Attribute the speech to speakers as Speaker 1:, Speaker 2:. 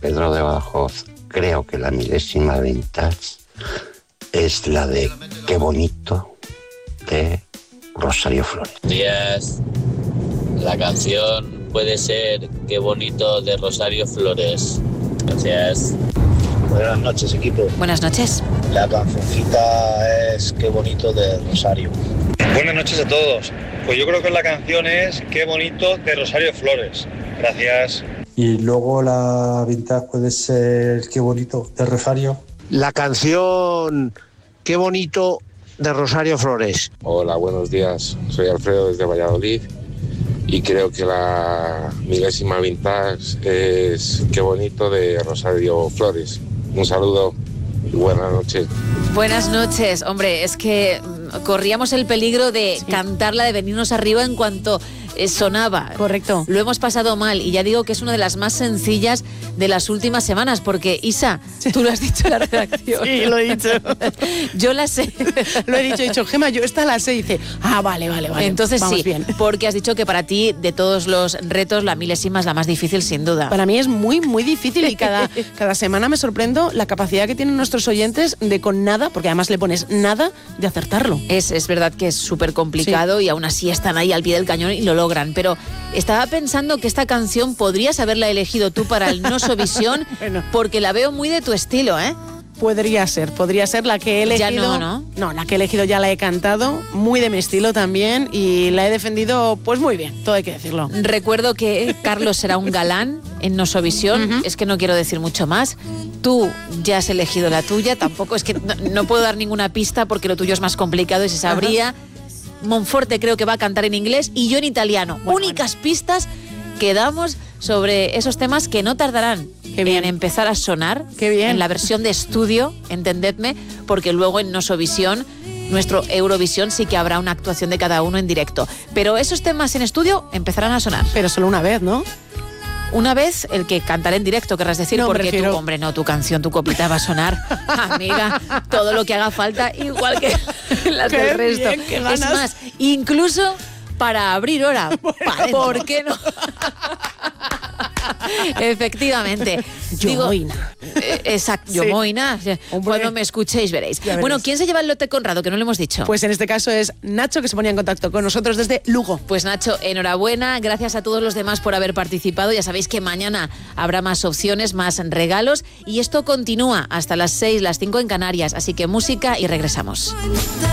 Speaker 1: Pedro de Badajoz. Creo que la milésima vintage es la de Qué bonito de Rosario Flores.
Speaker 2: Días. La canción puede ser Qué bonito de Rosario Flores. Gracias.
Speaker 3: Buenas noches, equipo.
Speaker 4: Buenas noches.
Speaker 3: La cancioncita es Qué bonito de Rosario.
Speaker 5: Buenas noches a todos. Pues yo creo que la canción es Qué bonito de Rosario Flores. Gracias.
Speaker 6: Y luego la vintage puede ser Qué bonito de Rosario.
Speaker 7: La canción Qué bonito de Rosario Flores.
Speaker 8: Hola, buenos días. Soy Alfredo desde Valladolid y creo que la milésima vintage es Qué bonito de Rosario Flores. Un saludo y buenas noches.
Speaker 4: Buenas noches. Hombre, es que corríamos el peligro de cantarla, de venirnos arriba en cuanto sonaba.
Speaker 9: Correcto.
Speaker 4: Lo hemos pasado mal y ya digo que es una de las más sencillas de las últimas semanas porque, Isa, tú lo has dicho en la redacción.
Speaker 9: Sí, lo he dicho.
Speaker 4: Yo la sé.
Speaker 9: Lo he dicho, Gema, yo esta la sé. Y dice, vale.
Speaker 4: Entonces
Speaker 9: vamos
Speaker 4: sí,
Speaker 9: bien.
Speaker 4: porque has dicho que para ti, de todos los retos, la milésima es la más difícil, sin duda.
Speaker 9: Para mí es muy, muy difícil y cada semana me sorprendo la capacidad que tienen nuestros oyentes de con nada, porque además le pones nada, de acertarlo.
Speaker 4: Es verdad que es súper complicado y aún así están ahí al pie del cañón y lo logran, pero estaba pensando que esta canción podrías haberla elegido tú para el Nosovisión
Speaker 9: Bueno.
Speaker 4: porque la veo muy de tu estilo, ¿eh?
Speaker 9: Podría ser la que he elegido.
Speaker 4: Ya no.
Speaker 9: No, la que he elegido ya la he cantado, muy de mi estilo también, y la he defendido pues muy bien, todo hay que decirlo.
Speaker 4: Recuerdo que Carlos será un galán en Nosovisión, es que no quiero decir mucho más. Tú ya has elegido la tuya, tampoco es que no puedo dar ninguna pista porque lo tuyo es más complicado y se sabría. Monforte creo que va a cantar en inglés y yo en italiano. Únicas pistas que damos sobre esos temas que no tardarán en empezar a sonar.
Speaker 9: Qué bien.
Speaker 4: En la versión de estudio, entendedme, porque luego en Nosovisión, nuestro Eurovisión, sí que habrá una actuación de cada uno en directo. Pero esos temas en estudio empezarán a sonar.
Speaker 9: Pero solo una vez, ¿no?
Speaker 4: Una vez el que cantaré en directo, querrás decir,
Speaker 9: No,
Speaker 4: porque
Speaker 9: prefiero...
Speaker 4: tú, hombre, no, tu canción, tu copita va a sonar, amiga, todo lo que haga falta, igual que las
Speaker 9: Qué
Speaker 4: del resto.
Speaker 9: bien, qué ganas.
Speaker 4: Es más, incluso para abrir hora. ¿Por qué no? Efectivamente.
Speaker 9: Yomoina.
Speaker 4: Exacto,
Speaker 9: Sí.
Speaker 4: Yomoina.
Speaker 9: Hombre.
Speaker 4: Cuando me escuchéis veréis.
Speaker 9: Ya veréis.
Speaker 4: Bueno, ¿quién se lleva el lote Conrado? Que no lo hemos dicho.
Speaker 9: Pues en este caso es Nacho, que se ponía en contacto con nosotros desde Lugo.
Speaker 4: Pues Nacho, enhorabuena, gracias a todos los demás por haber participado. Ya sabéis que mañana habrá más opciones, más regalos y esto continúa hasta las 6, las 5 en Canarias. Así que música y regresamos.